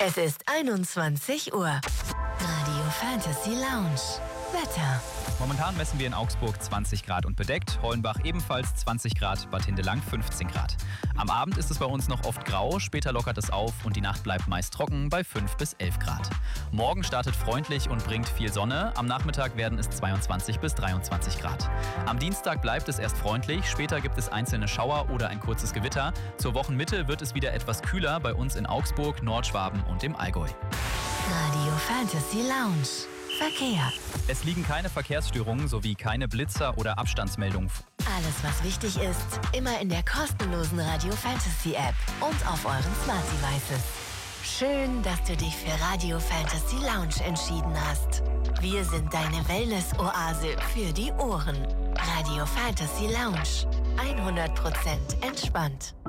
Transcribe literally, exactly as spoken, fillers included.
Es ist einundzwanzig Uhr. Radio Fantasy Lounge. Wetter. Momentan messen wir in Augsburg zwanzig Grad und bedeckt, Hollenbach ebenfalls zwanzig Grad, Bad Hindelang fünfzehn Grad. Am Abend ist es bei uns noch oft grau, später lockert es auf und die Nacht bleibt meist trocken bei fünf bis elf Grad. Morgen startet freundlich und bringt viel Sonne, am Nachmittag werden es zweiundzwanzig bis dreiundzwanzig Grad. Am Dienstag bleibt es erst freundlich, später gibt es einzelne Schauer oder ein kurzes Gewitter. Zur Wochenmitte wird es wieder etwas kühler bei uns in Augsburg, Nordschwaben und im Allgäu. Radio Fantasy Lounge. Verkehr. Es liegen keine Verkehrsstörungen sowie keine Blitzer oder Abstandsmeldungen. Alles, was wichtig ist, immer in der kostenlosen Radio Fantasy App und auf euren Smart Devices. Schön, dass du dich für Radio Fantasy Lounge entschieden hast. Wir sind deine Wellness-Oase für die Ohren. Radio Fantasy Lounge. hundert Prozent entspannt.